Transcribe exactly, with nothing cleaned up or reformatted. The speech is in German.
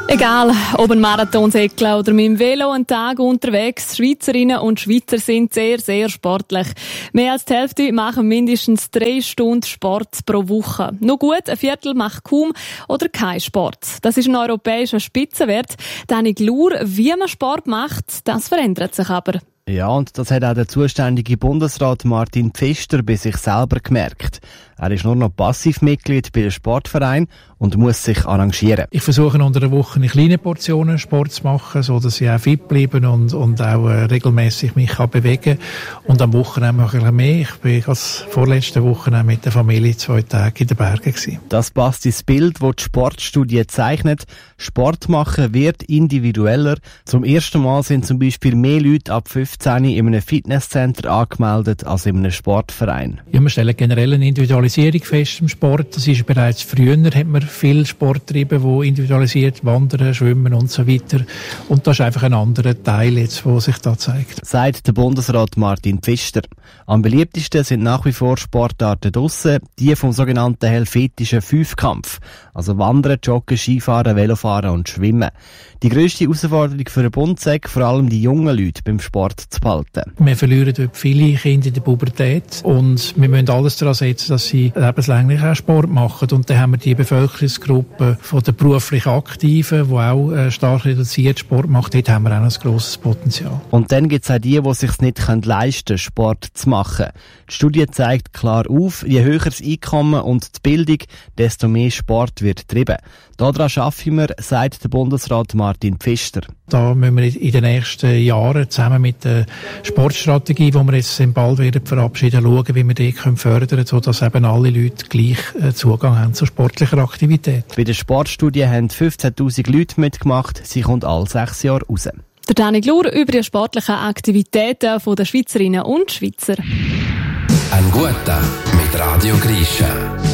Egal, ob ein Marathonsäckler oder mit dem Velo einen Tag unterwegs, Schweizerinnen und Schweizer sind sehr, sehr sportlich. Mehr als die Hälfte machen mindestens drei Stunden Sport pro Woche. Nur gut, ein Viertel macht kaum oder keinen Sport. Das ist ein europäischer Spitzenwert. Dani Glur, wie man Sport macht, das verändert sich aber. Ja, und das hat auch der zuständige Bundesrat Martin Pfister bei sich selber gemerkt. Er ist nur noch Passivmitglied bei einem Sportverein und muss sich arrangieren. Ich versuche unter der Woche in kleinen Portionen Sport zu machen, so dass ich auch fit bleibe und, und auch äh, regelmäßig mich kann bewegen. Und am Wochenende mache ich ein bisschen mehr. Ich bin als vorletzte Woche mit der Familie zwei Tage in den Bergen gewesen. Das passt ins Bild, das die Sportstudie zeichnet. Sport machen wird individueller. Zum ersten Mal sind zum Beispiel mehr Leute ab fünfzehn in einem Fitnesscenter angemeldet als in einem Sportverein. Ja, wir stellen generell eine Individualisierung fest im Sport. Das ist bereits früher, hat man viel Sport getrieben, wo individualisiert, Wandern, Schwimmen und so weiter. Und das ist einfach ein anderer Teil jetzt, der sich da zeigt. Sagt der Bundesrat Martin Pfister. Am beliebtesten sind nach wie vor Sportarten draussen, die vom sogenannten helvetischen Fünfkampf. Also Wandern, Joggen, Skifahren, Velofahren und Schwimmen. Die grösste Herausforderung für den Bund sagt vor allem die jungen Leute beim Sport zu behalten. Wir verlieren dort viele Kinder in der Pubertät und wir müssen alles daran setzen, dass sie lebenslänglich auch Sport machen. Und dann haben wir die Bevölkerungsgruppe von den beruflich Aktiven, die auch äh, stark reduziert Sport macht. Dort haben wir auch noch ein grosses Potenzial. Und dann gibt es auch die, die es sich nicht leisten können, Sport zu machen. Die Studie zeigt klar auf, je höher das Einkommen und die Bildung, desto mehr Sport wird getrieben. Daran arbeiten wir, sagt der Bundesrat Martin Pfister. Da müssen wir in den nächsten Jahren zusammen mit der Sportstrategie, die wir jetzt bald werden verabschieden, schauen, wie wir die fördern können, sodass eben alle Leute gleich Zugang haben zu sportlicher Aktivität. Bei der Sportstudie haben fünfzehntausend Leute mitgemacht. Sie kommt alle sechs Jahre raus. Der Dani Glur über die sportlichen Aktivitäten der Schweizerinnen und Schweizer. Ein guter mit Radio Grisha.